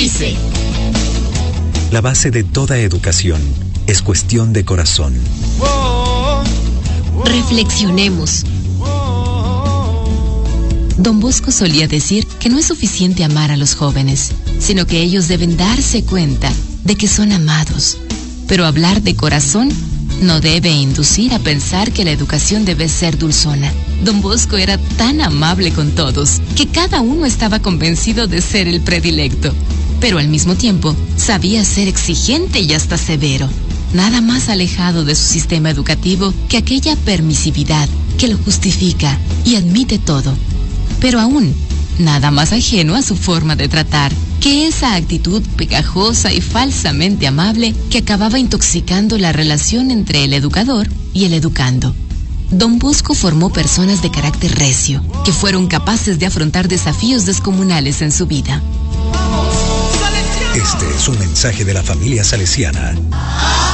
dice. La base de toda educación es cuestión de corazón. Reflexionemos. Don Bosco solía decir que no es suficiente amar a los jóvenes, sino que ellos deben darse cuenta de que son amados. Pero hablar de corazón no debe inducir a pensar que la educación debe ser dulzona. Don Bosco era tan amable con todos que cada uno estaba convencido de ser el predilecto. Pero al mismo tiempo sabía ser exigente y hasta severo. Nada más alejado de su sistema educativo que aquella permisividad que lo justifica y admite todo. Pero aún, nada más ajeno a su forma de tratar que esa actitud pegajosa y falsamente amable que acababa intoxicando la relación entre el educador y el educando. Don Bosco formó personas de carácter recio, que fueron capaces de afrontar desafíos descomunales en su vida. Este es un mensaje de la familia salesiana.